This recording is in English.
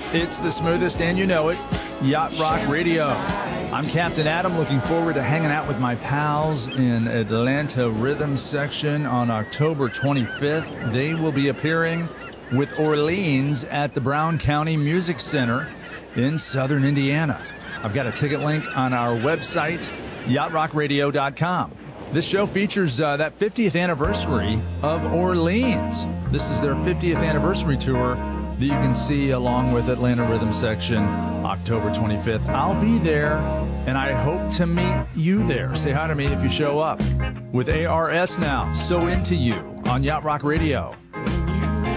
It's the smoothest, and you know it, Yacht Rock Radio. I'm Captain Adam, looking forward to hanging out with my pals in Atlanta Rhythm Section on October 25th. They will be appearing with Orleans at the Brown County Music Center in southern Indiana. I've got a ticket link on our website, yachtrockradio.com. This show features that 50th anniversary of Orleans. This is their 50th anniversary tour that you can see along with Atlanta Rhythm Section October 25th. I'll be there, and I hope to meet you there. Say hi to me if you show up. With ARS now, So Into You on Yacht Rock Radio.